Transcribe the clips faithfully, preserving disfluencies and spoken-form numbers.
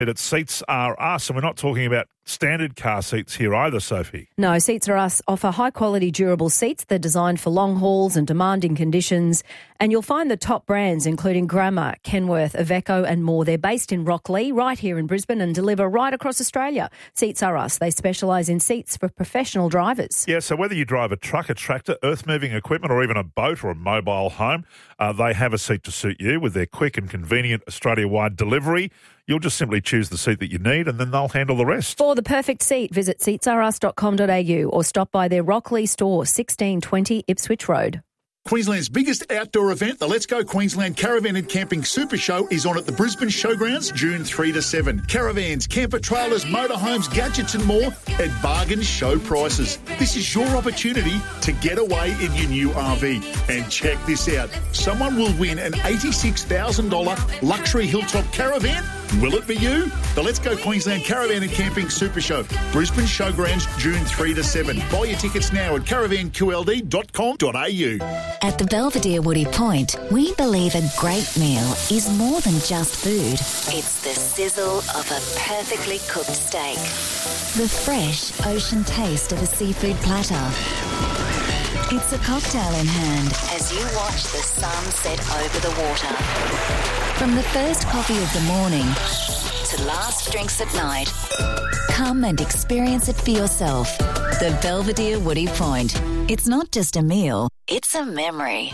It's Seats Are Us, and we're not talking about standard car seats here either, Sophie. No, Seats Are Us offer high-quality, durable seats. They're designed for long hauls and demanding conditions, and you'll find the top brands, including Grammer, Kenworth, Iveco and more. They're based in Rocklea, right here in Brisbane, and deliver right across Australia. Seats Are Us. They specialise in seats for professional drivers. Yeah, so whether you drive a truck, a tractor, earth-moving equipment or even a boat or a mobile home, uh, they have a seat to suit you with their quick and convenient Australia-wide delivery. You'll just simply choose the seat that you need and then they'll handle the rest. For the perfect seat, visit seats are us dot com dot a u or stop by their Rocklea store, sixteen twenty Ipswich Road. Queensland's biggest outdoor event, the Let's Go Queensland Caravan and Camping Super Show, is on at the Brisbane Showgrounds June third to seventh. Caravans, camper trailers, motorhomes, gadgets and more at bargain show prices. This is your opportunity to get away in your new R V. And check this out. Someone will win an eighty-six thousand dollars luxury hilltop caravan. Will it be you? The Let's Go Queensland Caravan and Camping Super Show, Brisbane Showgrounds June third to seventh. Buy your tickets now at caravan q l d dot com dot a u. At the Belvedere Woody Point, we believe a great meal is more than just food. It's the sizzle of a perfectly cooked steak, the fresh ocean taste of a seafood platter. It's a cocktail in hand as you watch the sun set over the water. From the first coffee of the morning to last drinks at night, come and experience it for yourself. The Belvedere Woody Point. It's not just a meal, it's a memory.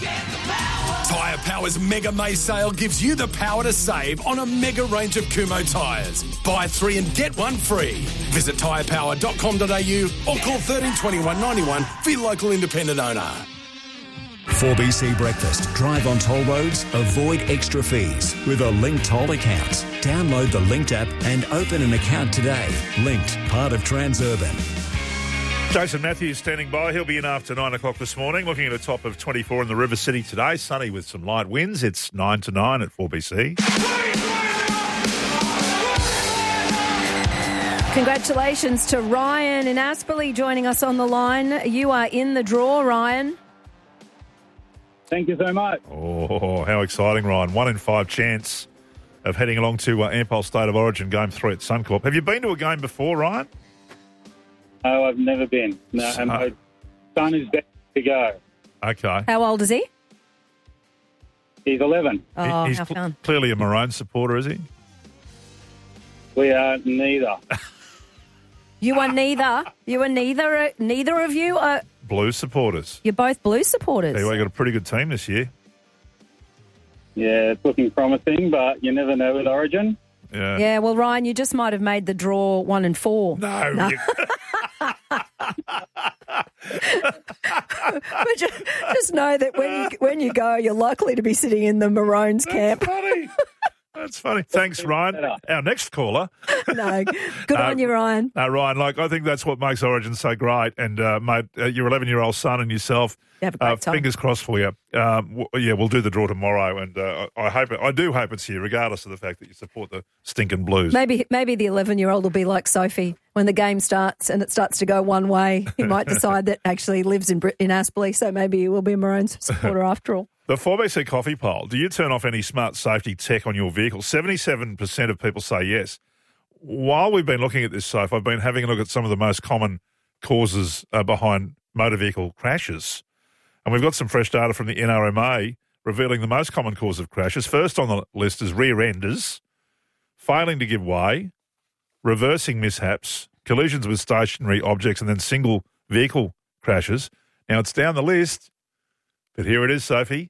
Tyre Power's Mega May sale gives you the power to save on a mega range of Kumho tyres. Buy three and get one free. Visit tyre power dot com dot a u or call one three two one nine one for your local independent owner. four B C Breakfast. Drive on toll roads, avoid extra fees with a Linked Toll account. Download the Linked app and open an account today. Linked, part of Transurban. Jason Matthews standing by. He'll be in after nine o'clock this morning. Looking at a top of twenty-four in the River City today. Sunny with some light winds. It's nine to nine at four B C. Congratulations to Ryan in Asperley joining us on the line. You are in the draw, Ryan. Thank you so much. Oh, how exciting, Ryan. One in five chance of heading along to uh, Ampol State of Origin Game three at Suncorp. Have you been to a game before, Ryan? No, I've never been. No, and my son is better to go. Okay. How old is he? He's eleven. Oh, He's how cl- fun. clearly a Maroon supporter, is he? We are neither. You are neither. You are neither. Neither of you are. Blue supporters. You're both Blue supporters. Anyway, you got a pretty good team this year. Yeah, it's looking promising, but you never know with Origin. Yeah. Yeah, well, Ryan, you just might have made the draw one and four. No. No. You... But just, just know that when you when you go, you're likely to be sitting in the Maroons camp. That's funny. That's funny. Thanks, Ryan. Our next caller. No, good Uh, on you, Ryan. No, Ryan, like, I think that's what makes Origin so great. And, uh, mate, uh, your eleven-year-old son and yourself, You have a great uh, time. fingers crossed for you. Um, w- yeah, we'll do the draw tomorrow. And uh, I hope it, I do hope it's here, regardless of the fact that you support the stinking Blues. Maybe maybe the eleven-year-old will be like Sophie. When the game starts and it starts to go one way, he might decide that actually he lives in Brit- in Aspley, so maybe he will be a Maroons supporter after all. The four B C Coffee Poll, do you turn off any smart safety tech on your vehicle? seventy-seven percent of people say yes. While we've been looking at this, Soph, I've been having a look at some of the most common causes uh, behind motor vehicle crashes. And we've got some fresh data from the N R M A revealing the most common cause of crashes. First on the list is rear-enders, failing to give way, reversing mishaps, collisions with stationary objects, and then single vehicle crashes. Now, it's down the list, but here it is, Sophie.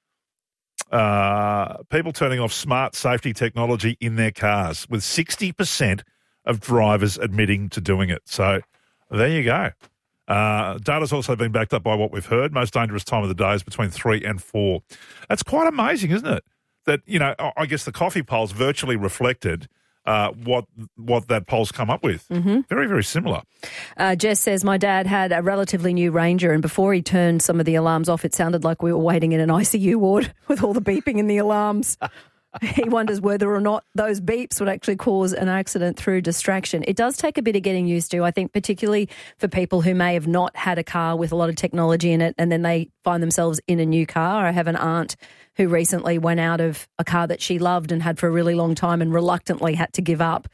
Uh, people turning off smart safety technology in their cars, with sixty percent of drivers admitting to doing it. So there you go. Uh, data's also been backed up by what we've heard. Most dangerous time of the day is between three and four. That's quite amazing, isn't it? That, you know, I guess the coffee polls virtually reflected uh, what what that poll's come up with. Mm-hmm. Very, very similar. Uh, Jess says, my dad had a relatively new Ranger, and before he turned some of the alarms off, it sounded like we were waiting in an I C U ward with all the beeping in the alarms. he wonders whether or not those beeps would actually cause an accident through distraction. It does take a bit of getting used to, I think, particularly for people who may have not had a car with a lot of technology in it and then they find themselves in a new car. I have an aunt who recently went out of a car that she loved and had for a really long time and reluctantly had to give up